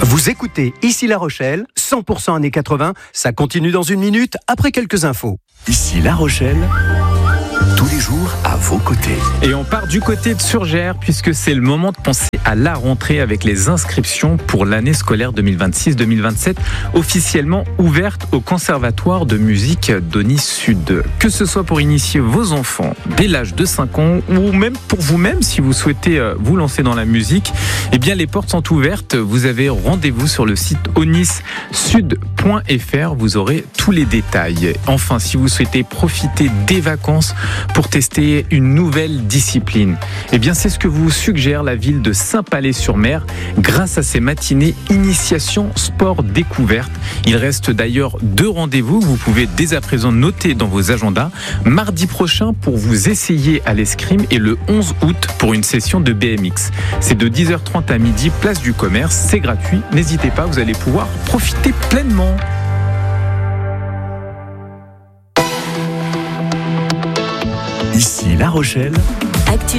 Vous écoutez Ici La Rochelle, 100% années 80, ça continue dans une minute après quelques infos. Ici La Rochelle, tous les jours à vos côtés. Et on part du côté de Surgères puisque c'est le moment de penser à la rentrée avec les inscriptions pour l'année scolaire 2026-2027 officiellement ouverte au Conservatoire de musique d'Aunis Sud. Que ce soit pour initier vos enfants dès l'âge de 5 ans ou même pour vous-même si vous souhaitez vous lancer dans la musique, eh bien les portes sont ouvertes. Vous avez rendez-vous sur le site aunissud.fr, vous aurez tous les détails. Enfin, si vous souhaitez profiter des vacances pour tester une nouvelle discipline, eh bien c'est ce que vous suggère la ville de Saint-Palais-sur-Mer grâce à ces matinées initiation sport découverte. Il reste d'ailleurs 2 rendez-vous que vous pouvez dès à présent noter dans vos agendas. Mardi prochain pour vous essayer à l'escrime et le 11 août pour une session de BMX. C'est de 10h30 à midi, place du commerce, c'est gratuit. N'hésitez pas, vous allez pouvoir profiter pleinement. Ici La Rochelle.